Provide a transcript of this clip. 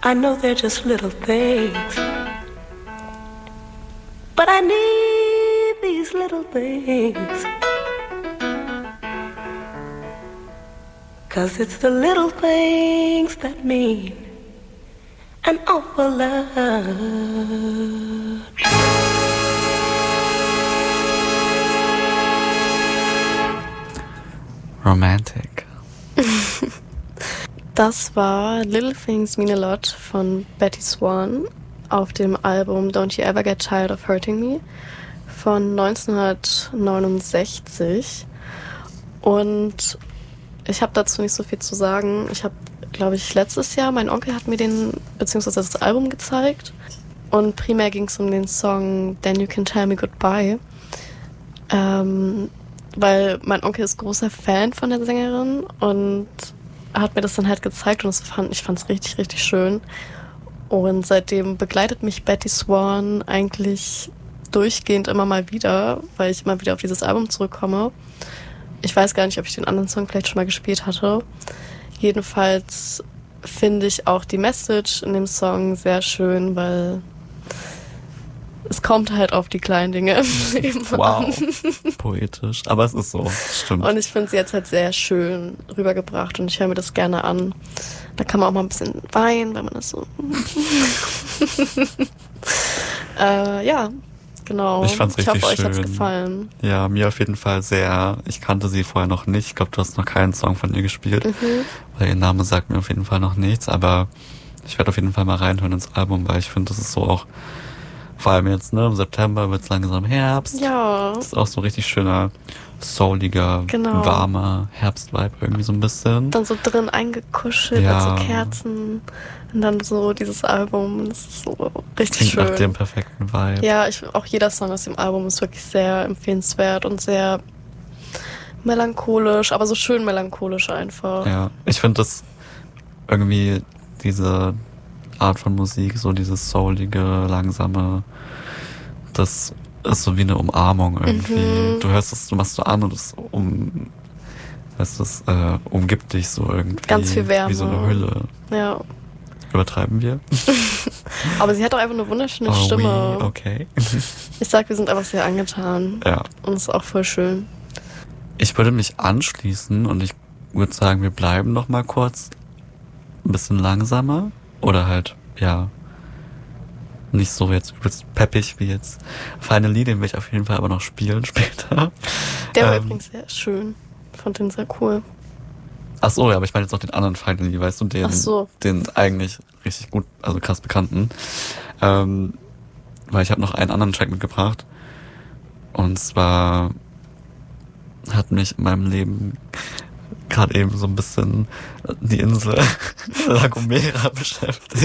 I know they're just little things, but I need these little things, 'cause it's the little things that mean an awful lot. Romantic. Das war Little Things Mean a Lot von Betty Swan auf dem Album Don't You Ever Get Tired of Hurting Me von 1969. Und ich habe dazu nicht so viel zu sagen. Ich habe, glaube ich, letztes Jahr, mein Onkel hat mir beziehungsweise das Album gezeigt. Und primär ging es um den Song Then You Can Tell Me Goodbye. Weil mein Onkel ist großer Fan von der Sängerin und hat mir das dann halt gezeigt und ich fand es richtig, richtig schön. Und seitdem begleitet mich Betty Swan eigentlich durchgehend immer mal wieder, weil ich immer wieder auf dieses Album zurückkomme. Ich weiß gar nicht, ob ich den anderen Song vielleicht schon mal gespielt hatte. Jedenfalls finde ich auch die Message in dem Song sehr schön, weil es kommt halt auf die kleinen Dinge im Leben an. Poetisch. Aber es ist so, stimmt. Und ich finde sie jetzt halt sehr schön rübergebracht und ich höre mir das gerne an. Da kann man auch mal ein bisschen weinen, wenn man das so... ja, genau. Ich fand's richtig schön. Ich hoffe, euch hat's gefallen. Ja, mir auf jeden Fall sehr. Ich kannte sie vorher noch nicht. Ich glaube, du hast noch keinen Song von ihr gespielt. Weil ihr Name sagt mir auf jeden Fall noch nichts. Aber ich werde auf jeden Fall mal reinhören ins Album, weil ich finde, das ist so auch... Vor allem jetzt, ne, im September wird's langsam Herbst. Ja. Das ist auch so richtig schöner, souliger, warmer Herbstvibe irgendwie so ein bisschen. Dann so drin eingekuschelt mit so Kerzen und dann so dieses Album. Das ist so richtig klingt schön. nach dem perfekten Vibe. Ja, auch jeder Song aus dem Album ist wirklich sehr empfehlenswert und sehr melancholisch, aber so schön melancholisch einfach. Ja, ich finde das irgendwie diese Art von Musik, so dieses soulige, langsame, das ist so wie eine Umarmung irgendwie. Du hörst es, du machst so an und es umgibt dich so irgendwie. Ganz viel Wärme. Wie so eine Hülle. Ja. Übertreiben wir? Aber sie hat auch einfach eine wunderschöne Stimme. Okay. Ich sag, wir sind einfach sehr angetan. Ja. Und es ist auch voll schön. Ich würde mich anschließen und ich würde sagen, wir bleiben noch mal kurz ein bisschen langsamer. Oder halt, ja, nicht so jetzt übelst peppig wie jetzt Finally, den will ich auf jeden Fall aber noch spielen später. Der war übrigens sehr schön. Ich fand den sehr cool. Ach so, ja, aber ich meine jetzt noch den anderen Finally, weißt du, den eigentlich richtig gut, also krass bekannten. Weil ich habe noch einen anderen Track mitgebracht. Und zwar hat mich in meinem Leben gerade eben so ein bisschen die Insel La Gomera beschäftigt.